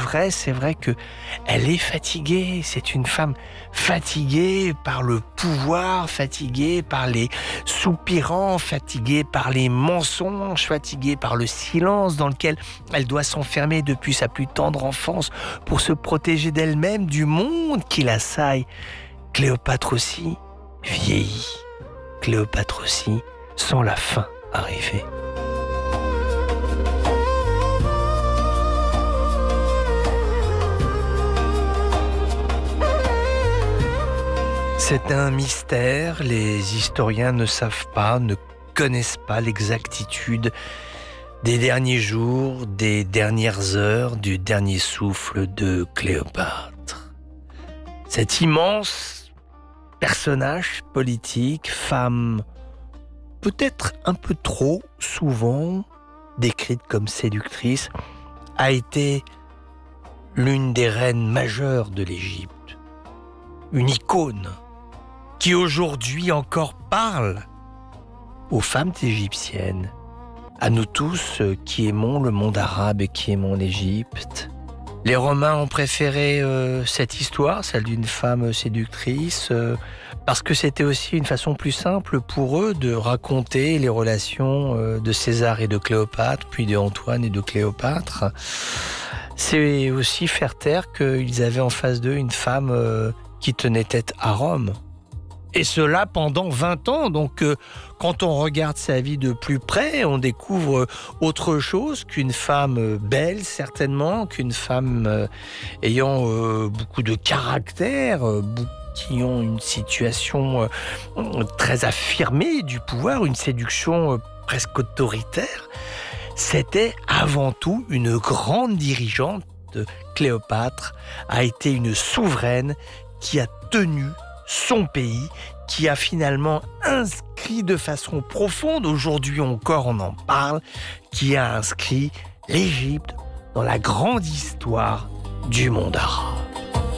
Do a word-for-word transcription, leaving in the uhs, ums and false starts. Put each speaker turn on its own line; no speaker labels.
vrai, c'est vrai que elle est fatiguée. C'est une femme fatiguée par le pouvoir, fatiguée par les soupirants, fatiguée par les mensonges, fatiguée par le silence dans lequel elle doit s'enfermer depuis sa plus tendre enfance pour se protéger d'elle-même, du monde qui l'assaille. Cléopâtre aussi vieillit. Cléopâtre aussi sent la fin arriver. C'est un mystère, les historiens ne savent pas, ne connaissent pas l'exactitude des derniers jours, des dernières heures, du dernier souffle de Cléopâtre. Cet immense personnage politique, femme peut-être un peu trop souvent décrite comme séductrice, a été l'une des reines majeures de l'Égypte, une icône qui aujourd'hui encore parle aux femmes égyptiennes, à nous tous qui aimons le monde arabe et qui aimons l'Égypte. Les Romains ont préféré euh, cette histoire, celle d'une femme séductrice, euh, parce que c'était aussi une façon plus simple pour eux de raconter les relations euh, de César et de Cléopâtre, puis de Antoine et de Cléopâtre. C'est aussi faire taire qu'ils avaient en face d'eux une femme euh, qui tenait tête à Rome. Et cela pendant vingt ans. Donc, euh, quand on regarde sa vie de plus près, on découvre autre chose qu'une femme belle, certainement, qu'une femme euh, ayant euh, beaucoup de caractère, euh, qui ont une situation euh, très affirmée du pouvoir, une séduction euh, presque autoritaire. C'était avant tout une grande dirigeante. Cléopâtre a été une souveraine qui a tenu son pays, qui a finalement inscrit de façon profonde, aujourd'hui encore on en parle, qui a inscrit l'Égypte dans la grande histoire du monde arabe.